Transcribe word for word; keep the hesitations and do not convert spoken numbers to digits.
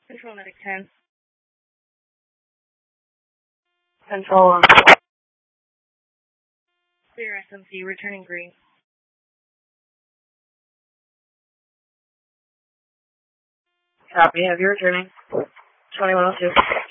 Control Medic ten. Control on. Clear S M C, returning green. Copy, have you returning? twenty-one oh two.